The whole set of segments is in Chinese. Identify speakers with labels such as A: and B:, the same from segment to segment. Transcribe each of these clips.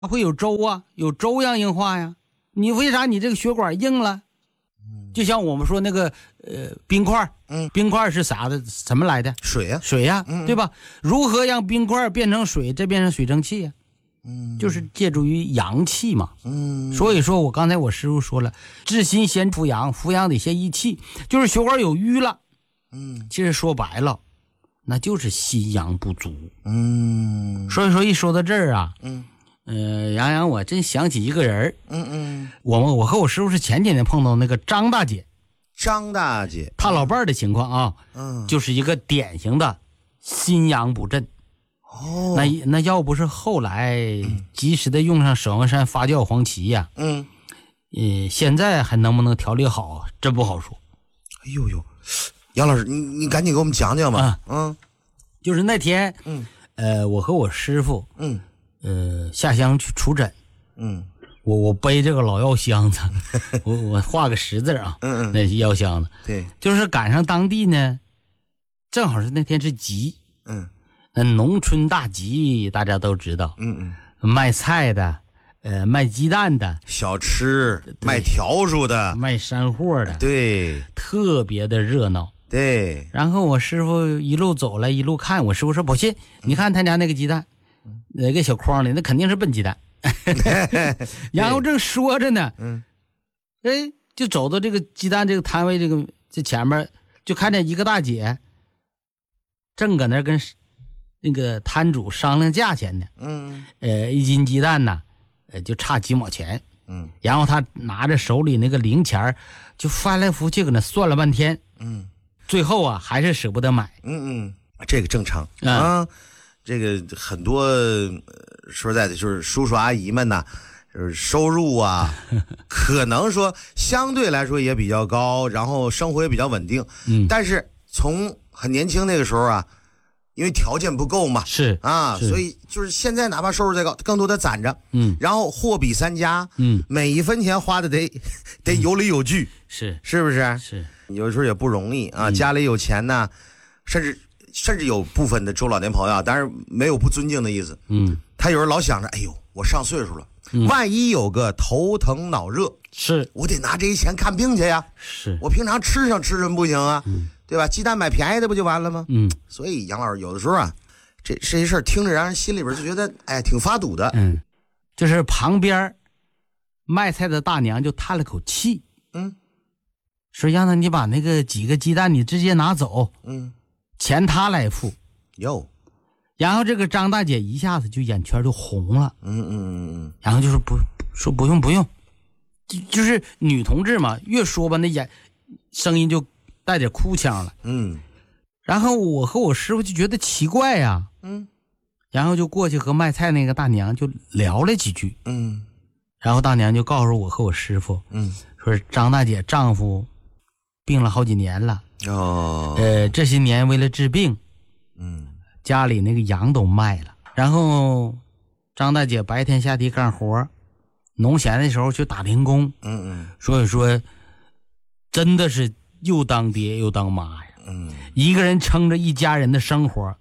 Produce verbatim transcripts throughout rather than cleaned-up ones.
A: 会有粥啊，有粥样硬化呀。你为啥你这个血管硬了？就像我们说那个呃冰块，
B: 嗯，
A: 冰块是啥的？什么来的？
B: 水呀、啊，
A: 水呀、啊
B: 嗯，
A: 对吧？如何让冰块变成水，再变成水蒸气呀、啊？
B: 嗯，
A: 就是借助于阳气嘛。
B: 嗯，
A: 所以说我刚才我师傅说了，治心先扶阳，扶阳得先益气，就是血管有瘀了。
B: 嗯，
A: 其实说白了，那就是心阳不足。
B: 嗯，
A: 所以说一说到这儿啊，
B: 嗯。
A: 呃，杨洋，我真想起一个人，
B: 嗯嗯，
A: 我们我和我师傅是前几年碰到那个张大姐，
B: 张大姐，
A: 她老伴儿的情况啊，
B: 嗯，
A: 就是一个典型的心阳不振。
B: 哦，
A: 那那要不是后来及时的用上舍万山发酵黄芪呀、啊，
B: 嗯，
A: 呃，现在还能不能调理好，真不好说。
B: 哎呦呦，杨老师，你你赶紧给我们讲讲吧。
A: 啊、
B: 嗯，
A: 就是那天，
B: 嗯，
A: 呃，我和我师傅，
B: 嗯。
A: 呃，下乡去出诊，
B: 嗯，
A: 我我背这个老药箱子，我我画个十字啊，
B: 嗯嗯，
A: 那药箱子，
B: 对，
A: 就是赶上当地呢，正好是那天是集，
B: 嗯，
A: 那农村大集大家都知道，
B: 嗯
A: 嗯，卖菜的，呃，卖鸡蛋的，
B: 小吃，卖笤帚的，
A: 卖山货的，
B: 对，
A: 特别的热闹，
B: 对。
A: 然后我师傅一路走来一路看，我师傅说宝信，你看他家那个鸡蛋。哪个小筐里那肯定是笨鸡蛋然后正说着呢，
B: 嗯，
A: 哎，就走到这个鸡蛋这个摊位这个这前面，就看见一个大姐正搁那跟那个摊主商量价钱呢。
B: 嗯，
A: 呃，一斤鸡蛋呢，呃，就差几毛钱。
B: 嗯，
A: 然后他拿着手里那个零钱就翻来覆去搁那算了半天。
B: 嗯，
A: 最后啊，还是舍不得买。
B: 嗯嗯，这个正常、
A: 嗯、
B: 啊。这个很多、呃、说实在的，就是叔叔阿姨们呐，就是收入啊，可能说相对来说也比较高，然后生活也比较稳定。
A: 嗯，
B: 但是从很年轻那个时候啊，因为条件不够嘛，
A: 是
B: 啊，
A: 是
B: 所以就是现在哪怕收入再高，更多的攒着。
A: 嗯，
B: 然后货比三家，
A: 嗯，
B: 每一分钱花的得得有理有据，
A: 是
B: 是不是？
A: 是，
B: 有时候也不容易啊，
A: 嗯、
B: 家里有钱呢，甚至。甚至有部分的中老年朋友，当然没有不尊敬的意思。
A: 嗯，
B: 他有人老想着，哎呦，我上岁数了，
A: 嗯、
B: 万一有个头疼脑热，
A: 是
B: 我得拿这些钱看病去呀。
A: 是
B: 我平常吃上吃什么不行啊？
A: 嗯、
B: 对吧？鸡蛋买便宜的不就完了吗？
A: 嗯，
B: 所以杨老师有的时候啊，这这些事儿听着让人心里边就觉得，哎，挺发堵的。
A: 嗯，就是旁边卖菜的大娘就叹了口气，
B: 嗯，
A: 说让他你把那个几个鸡蛋你直接拿走，
B: 嗯。
A: 钱他来付
B: 哟，
A: 然后这个张大姐一下子就眼圈就红了，
B: 嗯嗯嗯，
A: 然后就说不说不用不用，就就是女同志嘛，越说吧那眼声音就带点哭腔了，
B: 嗯，
A: 然后我和我师傅就觉得奇怪呀、啊，
B: 嗯，
A: 然后就过去和卖菜那个大娘就聊了几句，
B: 嗯，
A: 然后大娘就告诉我和我师傅，
B: 嗯，
A: 说张大姐丈夫病了好几年了。
B: 哦，
A: 呃，这些年为了治病，
B: 嗯，
A: 家里那个羊都卖了，然后张大姐白天下地干活，农闲的时候去打零工，
B: 嗯嗯，
A: 所以说真的是又当爹又当妈呀，
B: 嗯，
A: 一个人撑着一家人的生活。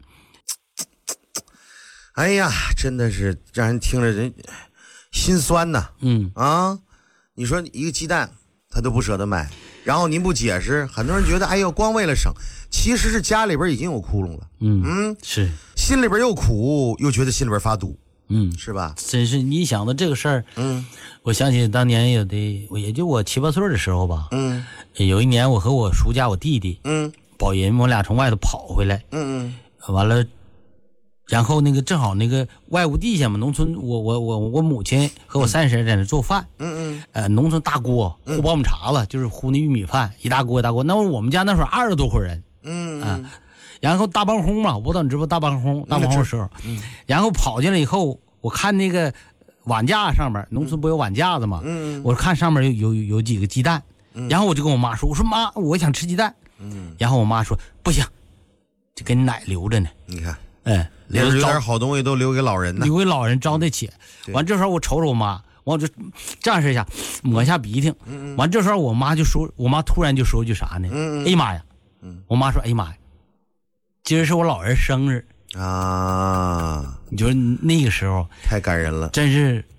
B: 哎呀，真的是让人听着人心酸呐。
A: 嗯
B: 啊，你说一个鸡蛋他都不舍得买。然后您不解释，很多人觉得哎呦光为了省，其实是家里边已经有窟窿了。
A: 嗯
B: 嗯，
A: 是
B: 心里边又苦又觉得心里边发堵。
A: 嗯，
B: 是吧？
A: 真是你想到这个事儿，
B: 嗯，
A: 我想起当年有的，我也就我七八岁的时候吧。
B: 嗯，
A: 有一年我和我叔家我弟弟，
B: 嗯，
A: 保人，我俩从外头跑回来，
B: 嗯
A: 嗯，完了。然后那个正好那个外屋地下嘛，农村我我我我母亲和我三婶在那做饭，
B: 嗯嗯，
A: 呃，农村大锅烀苞米碴子，就是烀那玉米饭，一大锅一大锅。那我们家那时候二十多口人，
B: 嗯
A: 啊，然后大帮轰嘛，我不知道你知不知道大帮轰，大帮轰的时候，
B: 嗯，
A: 然后跑进来以后，我看那个碗架上面，农村不有碗架子嘛，
B: 嗯，
A: 我看上面有有有几个鸡蛋，然后我就跟我妈说，我说妈，我想吃鸡蛋，
B: 嗯，
A: 然后我妈说不行，就给你奶留着呢，
B: 你看，
A: 哎。
B: 留着有点好东西都留给老人呢，
A: 留给老人招得起。完这时候我瞅瞅我妈，完我就这样一下抹一下鼻涕。完这时候我妈就说，我妈突然就说句啥呢？
B: 嗯，
A: 哎呀妈呀！我妈说，哎呀妈呀，今儿是我老人生日，
B: 啊，
A: 你说那个时候
B: 太感人了。
A: 真是